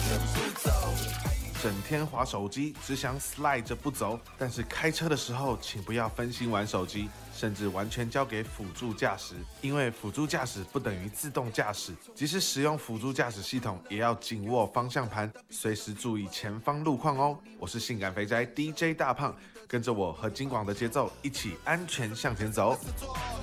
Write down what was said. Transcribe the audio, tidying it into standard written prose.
整天滑手机，只想 slide 着不走。但是开车的时候，请不要分心玩手机，甚至完全交给辅助驾驶，因为辅助驾驶不等于自动驾驶。即使使用辅助驾驶系统，也要紧握方向盘，随时注意前方路况哦。我是性感肥宅 DJ 大胖，跟着我和金广的节奏，一起安全向前走。